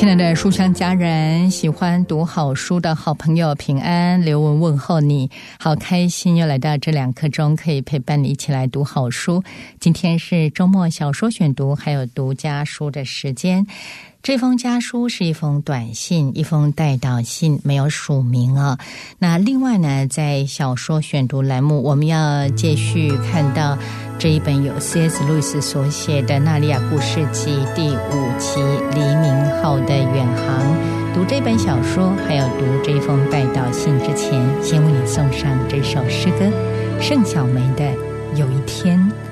亲爱的书香家人，喜欢读好书的好朋友平安，刘文问候你，好开心又来到这2刻钟可以陪伴你一起来读好书。今天是周末小说选读还有读家书的时间。这封家书是一封短信，一封代祷信，没有署名啊。那另外呢，在小说选读栏目，我们要继续看到这一本由 C.S. 路易斯所写的《纳利亚故事集》第5期《黎明后的远航》。读这本小说还有读这封代祷信之前，先为你送上这首诗歌，盛小梅的《有一天》。